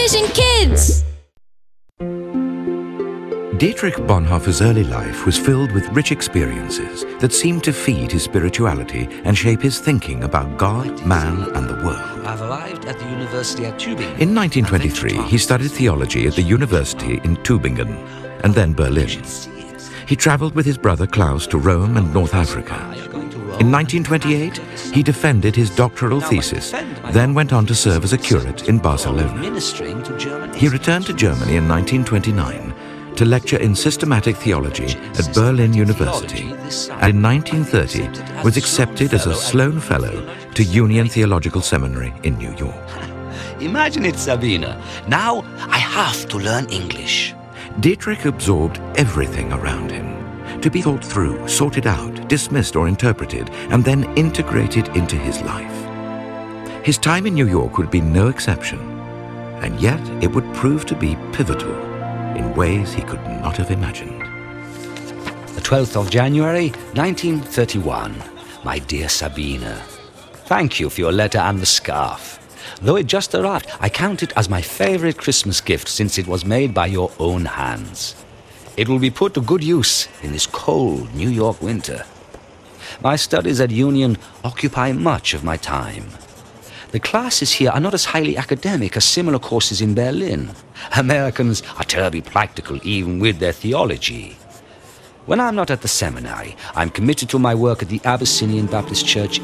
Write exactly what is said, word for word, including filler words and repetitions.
Vision Kids! Dietrich Bonhoeffer's early life was filled with rich experiences that seemed to feed his spirituality and shape his thinking about God, man, and the world. I've arrived at the university at Tübingen. In nineteen twenty-three, he studied theology at the university in Tübingen and then Berlin. He traveled with his brother Klaus to Rome and North Africa. In nineteen twenty-eight, he defended his doctoral thesis, then went on to serve as a curate in Barcelona. He returned to Germany in nineteen twenty-nine to lecture in systematic theology at Berlin University, and in nineteen thirty was accepted as a Sloan Fellow to Union Theological Seminary in New York. Imagine it, Sabina. Now I have to learn English. Dietrich absorbed everything around him, to be thought through, sorted out, dismissed or interpreted, and then integrated into his life. His time in New York would be no exception, and yet it would prove to be pivotal in ways he could not have imagined. The twelfth of January, nineteen thirty-one. My dear Sabina, thank you for your letter and the scarf. Though it just arrived, I count it as my favorite Christmas gift since it was made by your own hands. It will be put to good use in this cold New York winter. My studies at Union occupy much of my time. The classes here are not as highly academic as similar courses in Berlin. Americans are terribly practical even with their theology. When I'm not at the seminary, I'm committed to my work at the Abyssinian Baptist Church